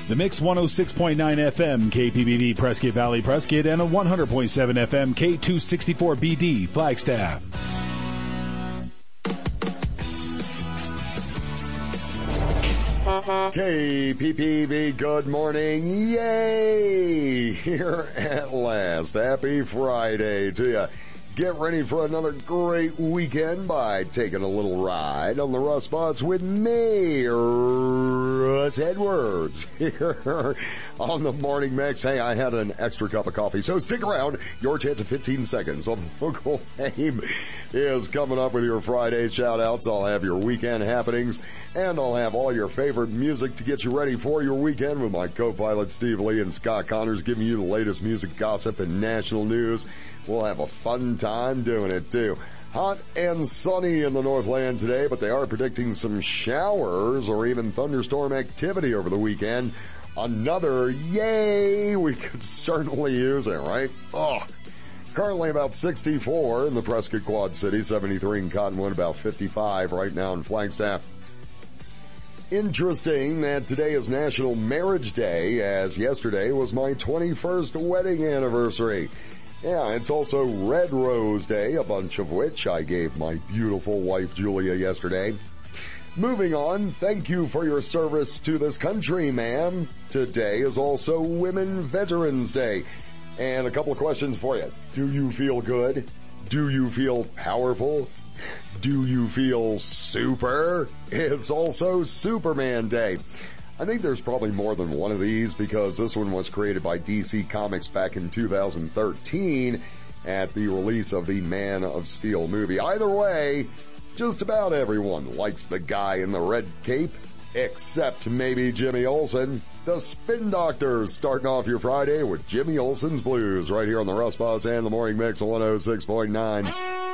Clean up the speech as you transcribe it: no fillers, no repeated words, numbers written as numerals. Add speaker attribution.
Speaker 1: The Mix 106.9 FM KPBD Prescott Valley Prescott and a 100.7 FM K264BD Flagstaff.
Speaker 2: KPPV, good morning. Yay! Here at last. Happy Friday to you. Get ready for another great weekend by taking a little ride on the Russ Bus with me, Russ Edwards, here on the Morning Mix. Hey, I had an extra cup of coffee, so stick around. Your chance of 15 seconds of local fame is coming up with your Friday shout-outs. I'll have your weekend happenings, and I'll have all your favorite music to get you ready for your weekend with my co-pilot Steve Lee and Scott Connors giving you the latest music gossip and national news. We'll have a fun time doing it too. Hot and sunny in the Northland today, but they are predicting some showers or even thunderstorm activity over the weekend. Another yay! We could certainly use it, right? Currently about 64 in the Prescott Quad City, 73 in Cottonwood, about 55 right now in Flagstaff. Interesting that today is National Marriage Day, as yesterday was my 21st wedding anniversary. Yeah, it's also Red Rose Day, a bunch of which I gave my beautiful wife Julia yesterday. Moving on, thank you for your service to this country, ma'am. Today is also Women Veterans Day. And a couple of questions for you. Do you feel good? Do you feel powerful? Do you feel super? It's also Superman Day. I think there's probably more than one of these because this one was created by DC Comics back in 2013 at the release of the Man of Steel movie. Either way, just about everyone likes the guy in the red cape, except maybe Jimmy Olsen. The Spin Doctors starting off your Friday with Jimmy Olsen's Blues right here on the Russ Bus and the Morning Mix 106.9.